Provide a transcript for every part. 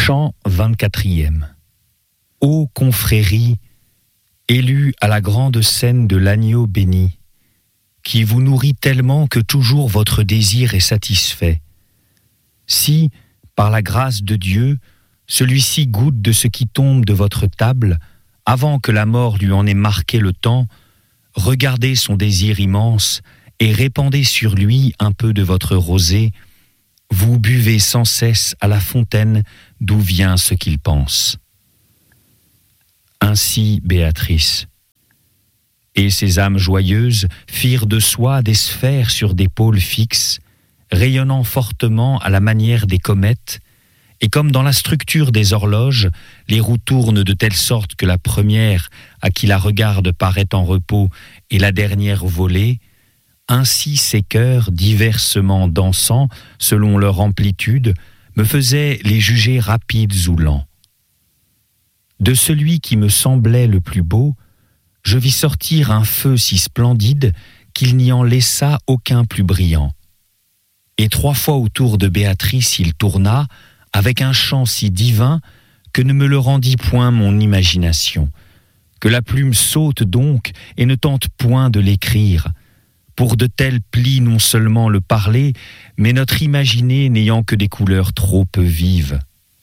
Chant 24e. Ô confrérie, élue à la grande scène de l'agneau béni, qui vous nourrit tellement que toujours votre désir est satisfait. Si, par la grâce de Dieu, celui-ci goûte de ce qui tombe de votre table, avant que la mort lui en ait marqué le temps, regardez son désir immense et répandez sur lui un peu de votre rosée. Vous buvez sans cesse à la fontaine d'où vient ce qu'il pense. Ainsi, Béatrice. Et ces âmes joyeuses firent de soi des sphères sur des pôles fixes, rayonnant fortement à la manière des comètes, et comme dans la structure des horloges, les roues tournent de telle sorte que la première, à qui la regarde, paraît en repos, et la dernière volée, ainsi ces cœurs, diversement dansant, selon leur amplitude, me faisaient les juger rapides ou lents. De celui qui me semblait le plus beau, je vis sortir un feu si splendide qu'il n'y en laissa aucun plus brillant. Et 3 fois autour de Béatrice il tourna, avec un chant si divin que ne me le rendit point mon imagination, que la plume saute donc et ne tente point de l'écrire, pour de tels plis non seulement le parler, mais notre imaginé n'ayant que des couleurs trop peu vives.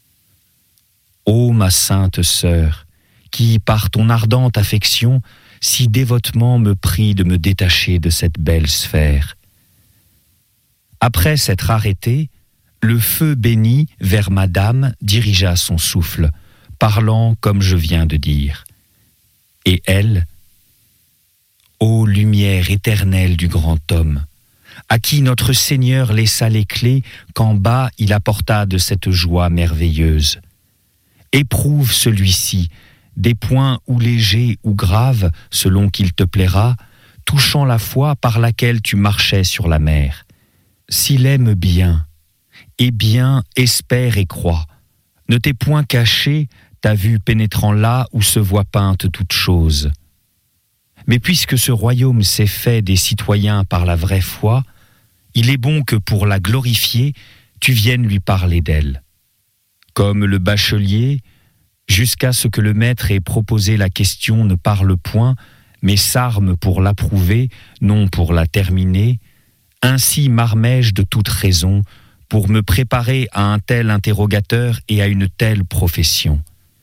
Ô ma sainte sœur, qui, par ton ardente affection, si dévotement me prie de me détacher de cette belle sphère. Après s'être arrêté, le feu béni vers Madame dirigea son souffle, parlant comme je viens de dire. Et elle, ô lumière éternelle du grand homme, à qui notre Seigneur laissa les clés qu'en bas il apporta de cette joie merveilleuse. Éprouve celui-ci, des points ou légers ou graves, selon qu'il te plaira, touchant la foi par laquelle tu marchais sur la mer. S'il aime bien, et bien espère et croit, ne t'es point caché, ta vue pénétrant là où se voit peinte toute chose. Mais puisque ce royaume s'est fait des citoyens par la vraie foi, il est bon que pour la glorifier, tu viennes lui parler d'elle. Comme le bachelier, jusqu'à ce que le maître ait proposé la question, ne parle point, mais s'arme pour l'approuver, non pour la terminer, ainsi m'armais-je de toute raison, pour me préparer à un tel interrogateur et à une telle profession.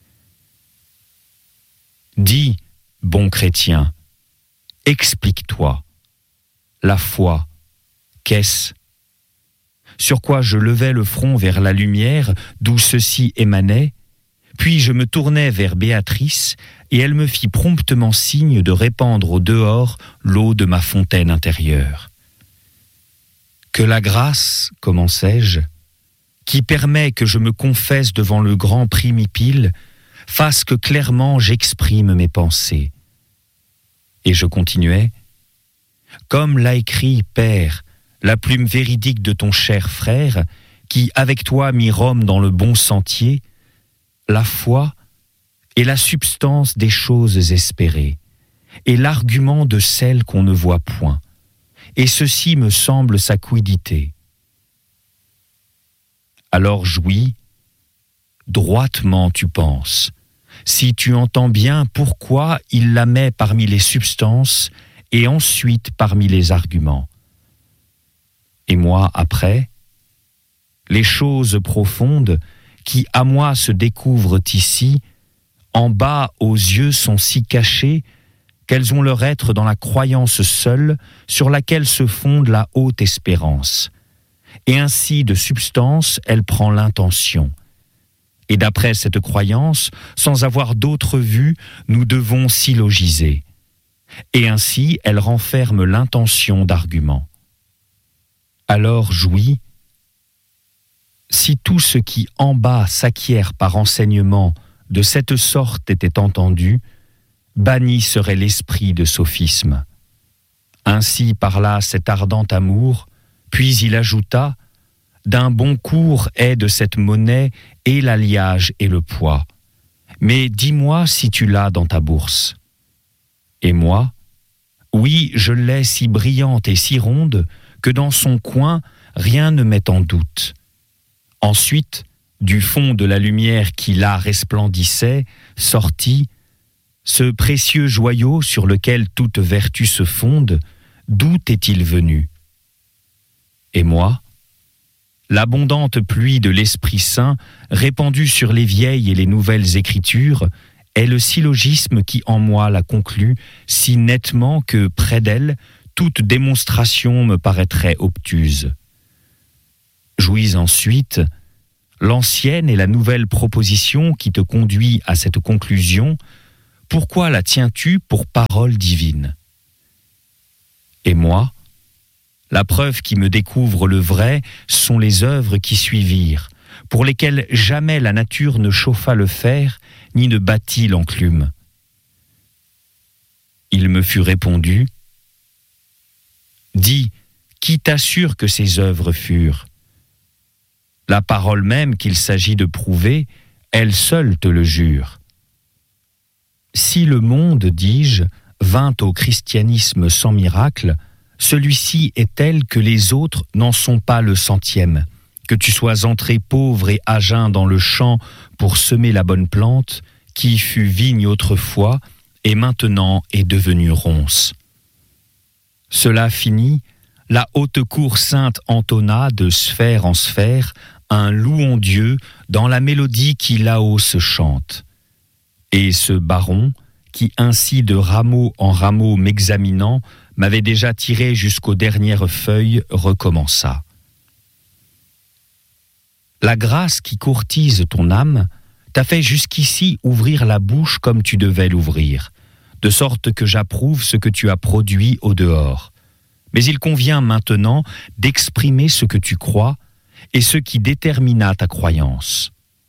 Dis, bon chrétien, explique-toi. La foi, qu'est-ce ? Sur quoi je levai le front vers la lumière, d'où ceci émanait, puis je me tournai vers Béatrice, et elle me fit promptement signe de répandre au dehors l'eau de ma fontaine intérieure. Que la grâce, commençai-je, qui permet que je me confesse devant le grand primipile, fasse que clairement j'exprime mes pensées. Et je continuais, comme l'a écrit, Père, la plume véridique de ton cher frère, qui avec toi mit Rome dans le bon sentier, la foi est la substance des choses espérées, et l'argument de celles qu'on ne voit point. Et ceci me semble sa quiddité. Alors jouis, droitement tu penses, si tu entends bien pourquoi il la met parmi les substances et ensuite parmi les arguments. Et moi, après, les choses profondes qui à moi se découvrent ici, en bas aux yeux sont si cachées qu'elles ont leur être dans la croyance seule sur laquelle se fonde la haute espérance. Et ainsi de substance, elle prend l'intention. Et d'après cette croyance, sans avoir d'autre vue, nous devons syllogiser. Et ainsi, elle renferme l'intention d'argument. Alors jouis, si tout ce qui en bas s'acquiert par enseignement de cette sorte était entendu, banni serait l'esprit de sophisme. Ainsi parla cet ardent amour, puis il ajouta, d'un bon cours est de cette monnaie et l'alliage et le poids. Mais dis-moi si tu l'as dans ta bourse. Et moi, oui, je l'ai si brillante et si ronde que dans son coin, rien ne met en doute. Ensuite, du fond de la lumière qui là resplendissait, sortit ce précieux joyau sur lequel toute vertu se fonde. D'où est-il venu? Et moi, l'abondante pluie de l'Esprit Saint répandue sur les vieilles et les nouvelles Écritures est le syllogisme qui en moi la conclut si nettement que, près d'elle, toute démonstration me paraîtrait obtuse. Jouis ensuite l'ancienne et la nouvelle proposition qui te conduit à cette conclusion. Pourquoi la tiens-tu pour parole divine? Et moi, la preuve qui me découvre le vrai sont les œuvres qui suivirent, pour lesquelles jamais la nature ne chauffa le fer, ni ne battit l'enclume. Il me fut répondu: dis, qui t'assure que ces œuvres furent? La parole même qu'il s'agit de prouver, elle seule te le jure. Si le monde, dis-je, vint au christianisme sans miracle, celui-ci est tel que les autres n'en sont pas le centième. Que tu sois entré pauvre et à jeun dans le champ pour semer la bonne plante, qui fut vigne autrefois et maintenant est devenue ronce. Cela fini, la haute cour sainte entonna de sphère en sphère un louons Dieu dans la mélodie qui là-haut se chante. Et ce baron, qui ainsi de rameau en rameau m'examinant, m'avait déjà tiré jusqu'aux dernières feuilles, recommença. La grâce qui courtise ton âme t'a fait jusqu'ici ouvrir la bouche comme tu devais l'ouvrir, de sorte que j'approuve ce que tu as produit au dehors. Mais il convient maintenant d'exprimer ce que tu crois et ce qui détermina ta croyance.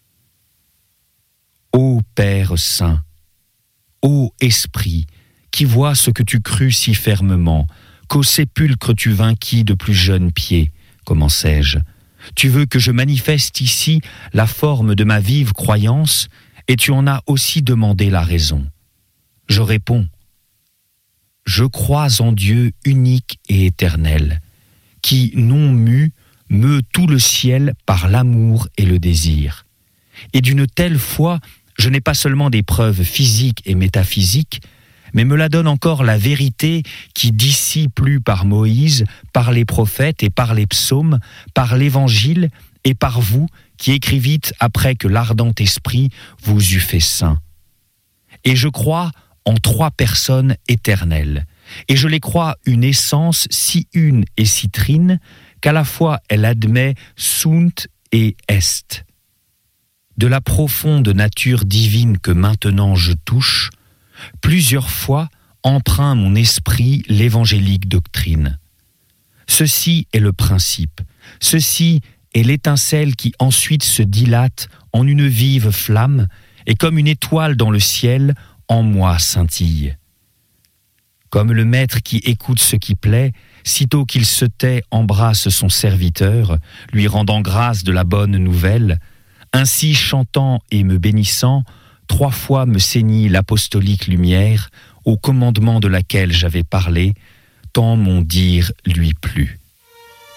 Ô Père Saint, ô Esprit, qui vois ce que tu crus si fermement, qu'au sépulcre tu vainquis de plus jeunes pieds, commençai-je. Tu veux que je manifeste ici la forme de ma vive croyance, et tu en as aussi demandé la raison. Je réponds: je crois en Dieu unique et éternel, qui, non mu, meut tout le ciel par l'amour et le désir. Et d'une telle foi, je n'ai pas seulement des preuves physiques et métaphysiques, mais me la donne encore la vérité qui d'ici plut par Moïse, par les prophètes et par les psaumes, par l'Évangile et par vous qui écrivîtes après que l'ardent esprit vous eût fait saint. Et je crois en 3 personnes éternelles, et je les crois une essence si une et si trine qu'à la fois elle admet sunt et est. De la profonde nature divine que maintenant je touche, plusieurs fois empreint mon esprit l'évangélique doctrine. Ceci est le principe, ceci est l'étincelle qui ensuite se dilate en une vive flamme et comme une étoile dans le ciel, en moi scintille. Comme le maître qui écoute ce qui plaît, sitôt qu'il se tait, embrasse son serviteur, lui rendant grâce de la bonne nouvelle, ainsi chantant et me bénissant, 3 fois me ceignit l'apostolique lumière, au commandement de laquelle j'avais parlé, tant mon dire lui plut.